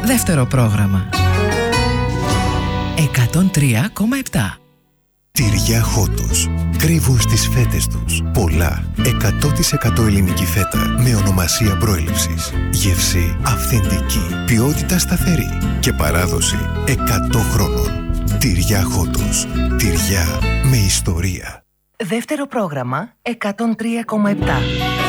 Δεύτερο πρόγραμμα. 103,7. Τυριά Χότος. Κρύβουν στις φέτες τους πολλά 100% ελληνική φέτα με ονομασία προέλευσης. Γεύση αυθεντική, ποιότητα σταθερή και παράδοση 100 χρόνων. Τυριά Χότος. Τυριά με ιστορία. Δεύτερο πρόγραμμα 103,7.